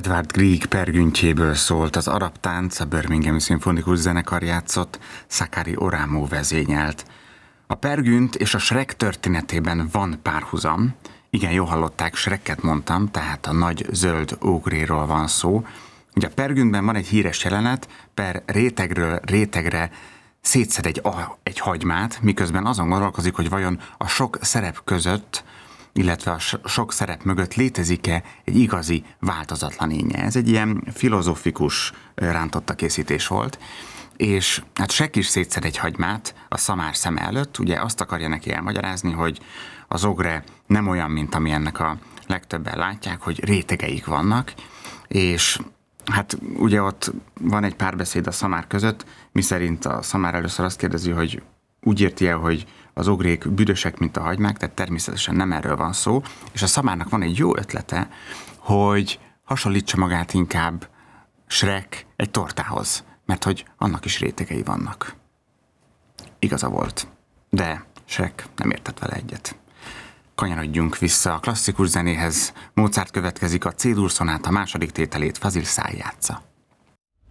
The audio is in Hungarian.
Edward Grieg pergüntjéből szólt az arab tánc, a Birminghami Szimfonikus Zenekar játszott, Sakari Oramo vezényelt. A pergünt és a Shrek történetében van párhuzam. Igen, jól hallották, Shreket mondtam, tehát a nagy zöld ógréről van szó. Ugye a pergüntben van egy híres jelenet, per rétegről rétegre szétszed egy hagymát, miközben azon gondolkozik, hogy vajon a sok szerep között, illetve a sok szerep mögött létezik-e egy igazi változatlan énje. Ez egy ilyen filozófikus rántotta készítés volt, és hát Shrek is szétszed egy hagymát a szamár szeme előtt, ugye azt akarja neki elmagyarázni, hogy az ogre nem olyan, mint amilyennek a legtöbben látják, hogy rétegeik vannak, és hát ugye ott van egy párbeszéd a szamár között, miszerint a szamár először azt kérdezi, hogy úgy érti el, hogy az ogrék büdösek, mint a hagymák, tehát természetesen nem erről van szó, és a szamárnak van egy jó ötlete, hogy hasonlítsa magát inkább Shrek egy tortához, mert hogy annak is rétegei vannak. Igaza volt, de Shrek nem értett vele egyet. Kanyarodjunk vissza a klasszikus zenéhez. Mozart következik, a C-dur szonáta második tételét Fazil Say játsza.